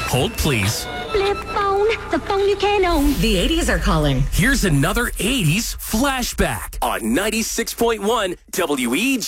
Hold, please. Flip phone, the phone you can't own. The 80s are calling. Here's another 80s flashback on 96.1 WEG.